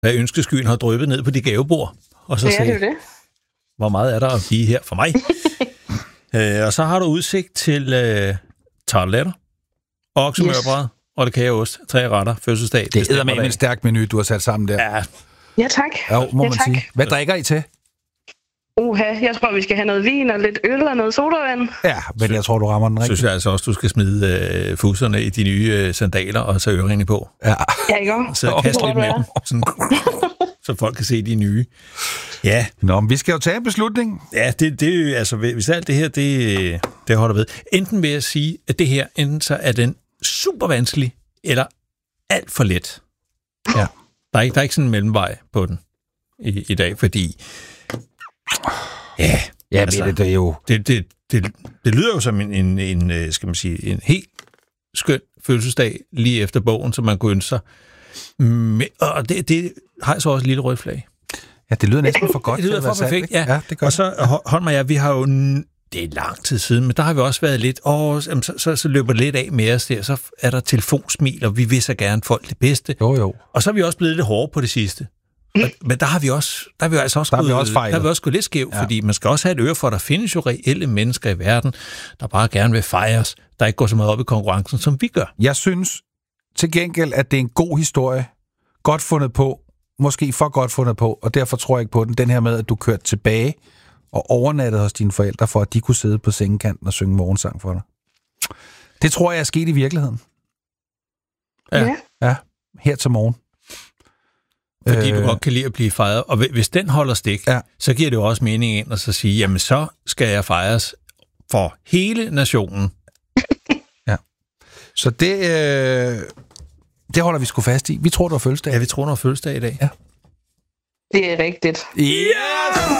hvad ønskeskyen har dryppet ned på de gavebord. Og så sagde, det. hvor meget er der at give her for mig? Og så har du udsigt til tarteletter, oksemørbrad og det kageost, 3 retter, fødselsdag. Det er med en stærk menu, du har sat sammen der. Ja, tak. Jo, må man sige. Hvad drikker I til? Jeg tror, vi skal have noget vin og lidt øl og noget sodavand. Ja, men jeg tror, du rammer den rigtigt. Synes jeg altså også, du skal smide fusserne i de nye sandaler og så øringen på. Ja, ikke også? Så kast lidt mere, så folk kan se de nye. Ja. Nå, men vi skal jo tage en beslutning. Ja, det altså, hvis alt det her, det holder ved. Enten vil jeg sige, at det her, enten så er den super vanskelig, eller alt for let. Ja. Der er ikke sådan en mellemvej på den i dag, fordi altså, det er jo... Det lyder jo som en skal man sige, en helt skøn fødselsdag lige efter bogen, som man kunne ønske sig. Og det har så også et lille rødt flag. Ja, det lyder næsten for godt. Det lyder for perfekt, ja. Det gør. Og så hold mig, vi har jo... Det er lang tid siden, men der har vi også været lidt... Så løber det lidt af med os der. Så er der telefonsmil, og vi vil så gerne folk det bedste. Jo. Og så er vi også blevet lidt hårde på det sidste. Men der har vi også gået lidt skævt, fordi man skal også have et øre for, at der findes jo reelle mennesker i verden, der bare gerne vil fejres, der ikke går så meget op i konkurrencen, som vi gør. Jeg synes til gengæld, at det er en god historie. Godt fundet på. Måske for godt fundet på, og derfor tror jeg ikke på den. Den her med, at du kørte tilbage og overnattede hos dine forældre, for at de kunne sidde på sengekanten og synge morgensang for dig. Det tror jeg er sket i virkeligheden. Ja. Her til morgen. Fordi du godt kan lide at blive fejret. Og hvis den holder stik, så giver det jo også mening ind at så sige, jamen så skal jeg fejres for hele nationen. Ja. Så det holder vi sgu fast i. Vi tror, du har fødselsdag. Ja, vi tror, du har fødselsdag i dag. Ja. Det er rigtigt. Yes!